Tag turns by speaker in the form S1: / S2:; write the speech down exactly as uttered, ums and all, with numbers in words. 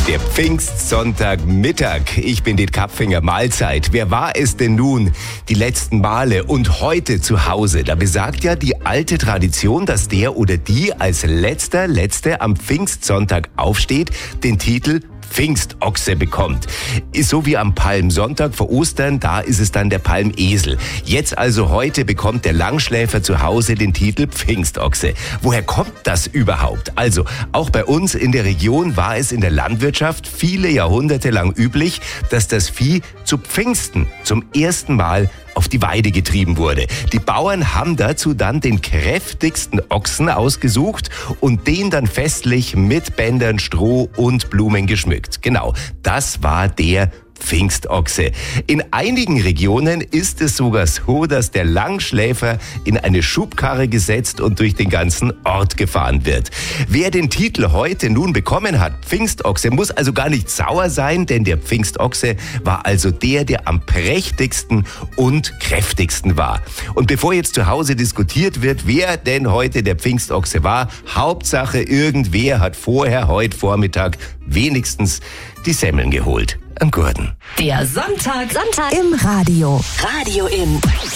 S1: Der Pfingstsonntagmittag. Ich bin Dit Kapfinger. Mahlzeit. Wer war es denn nun die letzten Male und heute zu Hause? Da besagt ja die alte Tradition, dass der oder die als letzter, letzte am Pfingstsonntag aufsteht, den Titel Pfingstochse bekommt. Ist so wie am Palmsonntag vor Ostern, da ist es dann der Palmesel. Jetzt also heute bekommt der Langschläfer zu Hause den Titel Pfingstochse. Woher kommt das überhaupt? Also, auch bei uns in der Region war es in der Landwirtschaft viele Jahrhunderte lang üblich, dass das Vieh zu Pfingsten zum ersten Mal auf die Weide getrieben wurde. Die Bauern haben dazu dann den kräftigsten Ochsen ausgesucht und den dann festlich mit Bändern, Stroh und Blumen geschmückt. Genau, das war der Pfingstochse. In einigen Regionen ist es sogar so, dass der Langschläfer in eine Schubkarre gesetzt und durch den ganzen Ort gefahren wird. Wer den Titel heute nun bekommen hat, Pfingstochse, muss also gar nicht sauer sein, denn der Pfingstochse war also der, der am prächtigsten und kräftigsten war. Und bevor jetzt zu Hause diskutiert wird, wer denn heute der Pfingstochse war, Hauptsache irgendwer hat vorher heute Vormittag wenigstens die Semmeln geholt. Am Gurten.
S2: Der Sonntag, Sonntag im Radio. Radio in